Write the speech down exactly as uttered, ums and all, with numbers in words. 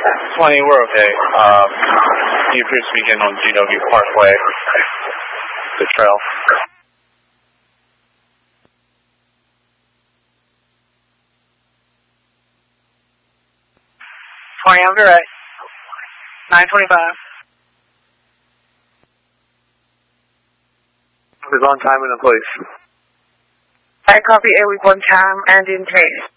twenty, we're okay. Um, you appear to begin on G W Parkway, the trail. twenty, I'm direct. nine twenty-five. Is on time and in place. I copy every one time and in place.